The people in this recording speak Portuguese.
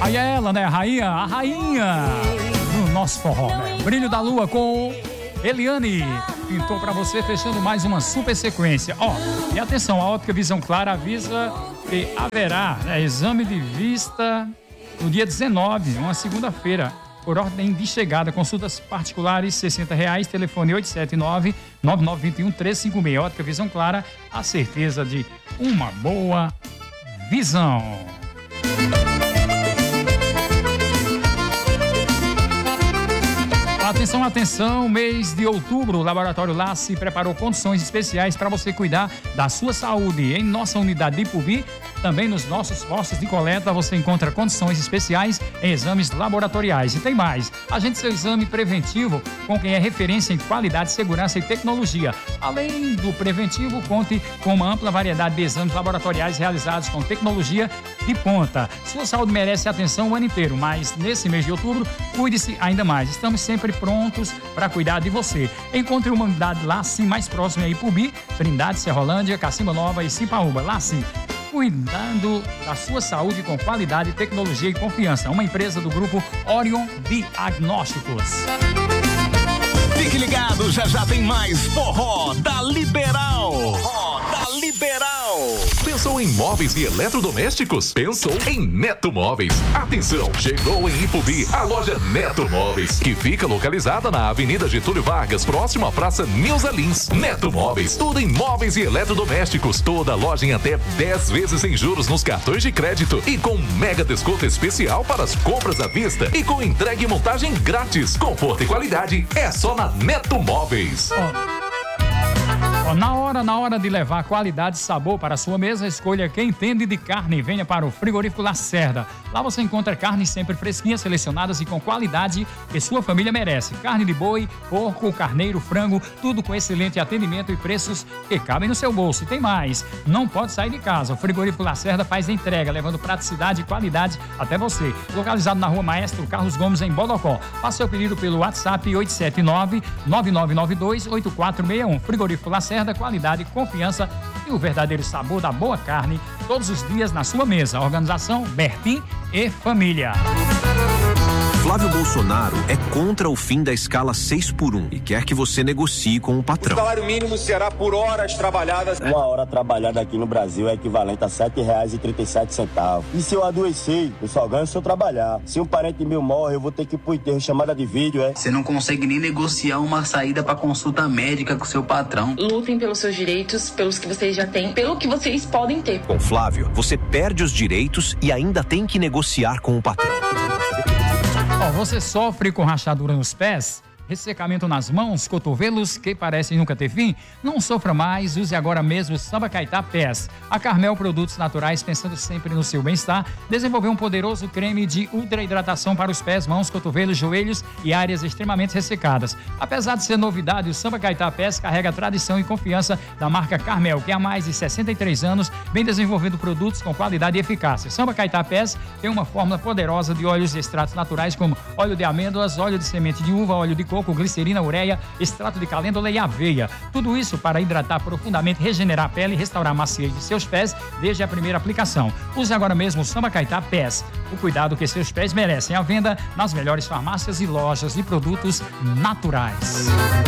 Aí é ela, né? A rainha do nosso forró, né? Brilho da Lua com Eliane. Pintou pra você, fechando mais uma super sequência. Ó, e atenção, a Ótica Visão Clara avisa que haverá, né, exame de vista no dia 19, uma segunda-feira, por ordem de chegada. Consultas particulares, R$60, telefone 879-9921-356. Ótica Visão Clara, a certeza de uma boa visão. Atenção, mês de outubro, o Laboratório LACE preparou condições especiais para você cuidar da sua saúde. Em nossa unidade de Ipubi, também nos nossos postos de coleta, você encontra condições especiais em exames laboratoriais. E tem mais, agende seu exame preventivo com quem é referência em qualidade, segurança e tecnologia. Além do preventivo, conte com uma ampla variedade de exames laboratoriais realizados com tecnologia de ponta. Sua saúde merece atenção o ano inteiro, mas nesse mês de outubro, cuide-se ainda mais. Estamos sempre prontos para cuidar de você. Encontre uma unidade LACE mais próxima a Ipubi, Trindade, Serrolândia, Cacimba Nova e Cipaúba. LACE, cuidando da sua saúde com qualidade, tecnologia e confiança. Uma empresa do grupo Orion Diagnósticos. Fique ligado, já tem mais Forró da Liberal. Pensou em móveis e eletrodomésticos? Pensou em Neto Móveis. Atenção, chegou em Ipubi a loja Neto Móveis, que fica localizada na Avenida Getúlio Vargas, próximo à Praça Nilza Lins. Neto Móveis, tudo em móveis e eletrodomésticos. Toda loja em até 10 vezes sem juros nos cartões de crédito e com mega desconto especial para as compras à vista e com entrega e montagem grátis. Conforto e qualidade é só na Neto Móveis. Na hora de levar qualidade e sabor para a sua mesa, escolha quem entende de carne e venha para o Frigorífico Lacerda. Lá você encontra carnes sempre fresquinhas, selecionadas e com qualidade que sua família merece. Carne de boi, porco, carneiro, frango, tudo com excelente atendimento e preços que cabem no seu bolso. E tem mais, não pode sair de casa. O Frigorífico Lacerda faz a entrega, levando praticidade e qualidade até você. Localizado na Rua Maestro Carlos Gomes, em Bodocó. Faça seu pedido pelo WhatsApp 879-9992-8461. Frigorífico Lacerda, qualidade, confiança e o verdadeiro sabor da boa carne todos os dias na sua mesa. Organização Bertim e Família. Flávio Bolsonaro é contra o fim da escala 6x1 e quer que você negocie com o patrão. O salário mínimo será por horas trabalhadas. Uma hora trabalhada aqui no Brasil é equivalente a R$7,37. E se eu adoecer, eu só ganho se eu trabalhar. Se um parente meu morre, eu vou ter que ir pro enterro, chamada de vídeo, é? Você não consegue nem negociar uma saída pra consulta médica com seu patrão. Lutem pelos seus direitos, pelos que vocês já têm, pelo que vocês podem ter. Com Flávio, você perde os direitos e ainda tem que negociar com o patrão. Você sofre com rachadura nos pés? Ressecamento nas mãos, cotovelos que parecem nunca ter fim? Não sofra mais, use agora mesmo o Samba Caetá Pés. A Carmel Produtos Naturais, pensando sempre no seu bem-estar, desenvolveu um poderoso creme de ultra hidratação para os pés, mãos, cotovelos, joelhos e áreas extremamente ressecadas. Apesar de ser novidade, o Samba Caetá Pés carrega a tradição e confiança da marca Carmel, que há mais de 63 anos vem desenvolvendo produtos com qualidade e eficácia. Samba Caetá Pés tem uma fórmula poderosa de óleos e extratos naturais como óleo de amêndoas, óleo de semente de uva, óleo de coco, glicerina, ureia, extrato de calêndula e aveia. Tudo isso para hidratar profundamente, regenerar a pele e restaurar a maciez de seus pés desde a primeira aplicação. Use agora mesmo o Samba Caetá Pés. O cuidado que seus pés merecem. À venda nas melhores farmácias e lojas de produtos naturais.